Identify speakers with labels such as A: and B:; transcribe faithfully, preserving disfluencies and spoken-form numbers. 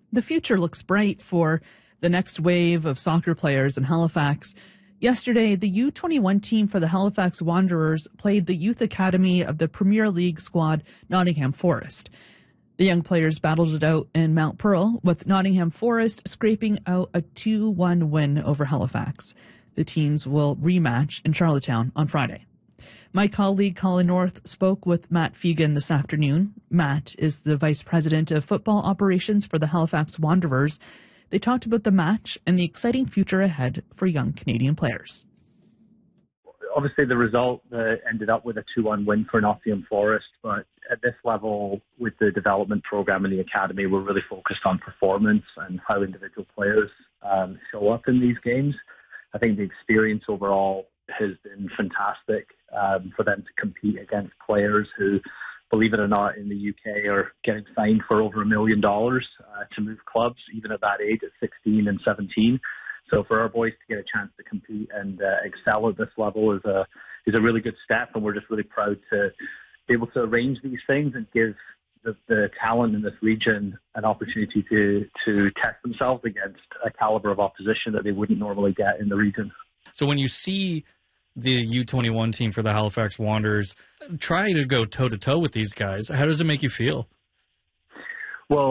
A: The future looks bright for the next wave of soccer players in Halifax. Yesterday, the U twenty-one team for the Halifax Wanderers played the youth academy of the Premier League squad Nottingham Forest. The young players battled it out in Mount Pearl, with Nottingham Forest scraping out a two one win over Halifax. The teams will rematch in Charlottetown on Friday. My colleague Colin North spoke with Matt Fegan this afternoon. Matt is the Vice President of Football Operations for the Halifax Wanderers. They talked about the match and the exciting future ahead for young Canadian players.
B: Obviously, the result uh, ended up with a two one win for Nottingham Forest, but at this level, with the development program in the academy, we're really focused on performance and how individual players um, show up in these games. I think the experience overall has been fantastic um, for them to compete against players who, believe it or not, in the U K are getting signed for over a million dollars uh, to move clubs, even at that age, at sixteen and seventeen. So for our boys to get a chance to compete and uh, excel at this level is a is a really good step, and we're just really proud to be able to arrange these things and give the, the talent in this region an opportunity to to test themselves against a caliber of opposition that they wouldn't normally get in the region.
C: So when you see the U twenty-one team for the Halifax Wanderers try to go toe-to-toe with these guys, how does it make you feel?